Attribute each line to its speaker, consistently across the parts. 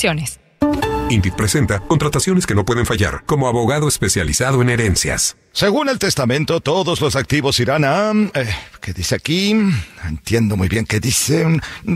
Speaker 1: restricciones.
Speaker 2: Indeed presenta contrataciones que no pueden fallar, como abogado especializado en herencias.
Speaker 3: Según el testamento, todos los activos irán a... ¿qué dice aquí? Entiendo muy bien qué dice.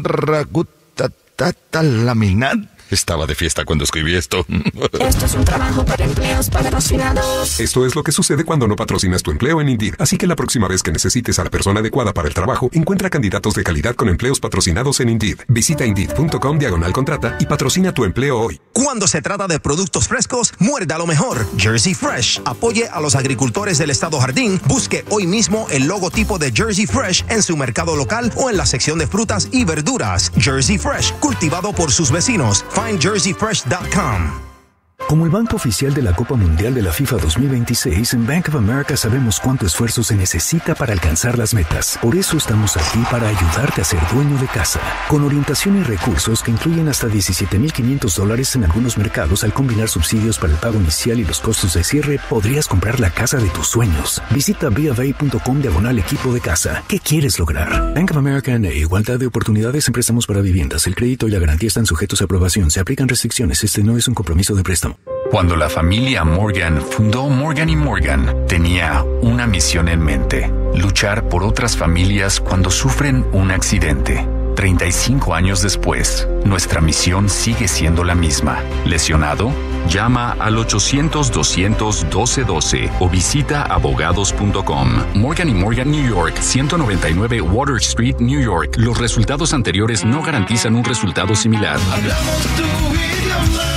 Speaker 3: Ragutatatalaminat. Estaba de fiesta cuando escribí esto.
Speaker 4: Esto es un trabajo para empleos patrocinados.
Speaker 2: Esto es lo que sucede cuando no patrocinas tu empleo en Indeed. Así que la próxima vez que necesites a la persona adecuada para el trabajo, encuentra candidatos de calidad con empleos patrocinados en Indeed. Visita Indeed.com/contrata y patrocina tu empleo hoy.
Speaker 5: Cuando se trata de productos frescos, muerda lo mejor. Jersey Fresh. Apoye a los agricultores del estado Jardín. Busque hoy mismo el logotipo de Jersey Fresh en su mercado local o en la sección de frutas y verduras. Jersey Fresh, cultivado por sus vecinos. Find jerseyfresh.com.
Speaker 6: Como el banco oficial de la Copa Mundial de la FIFA 2026, en Bank of America sabemos cuánto esfuerzo se necesita para alcanzar las metas. Por eso estamos aquí para ayudarte a ser dueño de casa. Con orientación y recursos que incluyen hasta $17,500 en algunos mercados, al combinar subsidios para el pago inicial y los costos de cierre, podrías comprar la casa de tus sueños. Visita BofA.com/equipo de casa. ¿Qué quieres lograr? Bank of America N.A. Igualdad de oportunidades en préstamos para viviendas. El crédito y la garantía están sujetos a aprobación. Se aplican restricciones. Este no es un compromiso de préstamo.
Speaker 7: Cuando la familia Morgan fundó Morgan & Morgan, tenía una misión en mente: luchar por otras familias cuando sufren un accidente. 35 años después, nuestra misión sigue siendo la misma. ¿Lesionado? Llama al 800-200-1212 o visita abogados.com. Morgan & Morgan, New York, 199 Water Street, New York. Los resultados anteriores no garantizan un resultado similar.
Speaker 8: Hablamos tu idioma.